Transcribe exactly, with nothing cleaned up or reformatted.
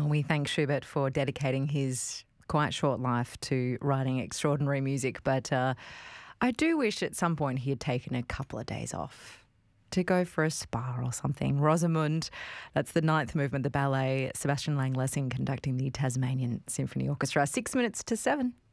We thank Schubert for dedicating his quite short life to writing extraordinary music, but uh, I do wish at some point he had taken a couple of days off to go for a spa or something. Rosamund, that's the ninth movement, the ballet. Sebastian Lang Lessing conducting the Tasmanian Symphony Orchestra. Six minutes to seven.